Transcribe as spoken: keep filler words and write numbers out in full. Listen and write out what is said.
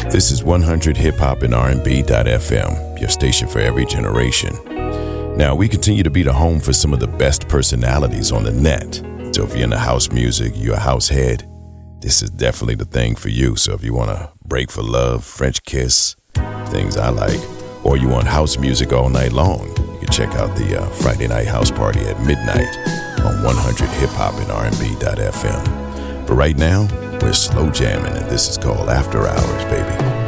This is one hundred hip hop and R and B dot F M, your station for every generation. Now, we continue to be the home for some of the best personalities on the net. So if you're into house music, you're a house head, this is definitely the thing for you. So if you want to break for love, French kiss, things I like, or you want house music all night long, you can check out the uh, Friday Night House Party at midnight on one hundred hip hop and R and B dot F M. But right now, we're slow jamming, and this is called After Hours, baby.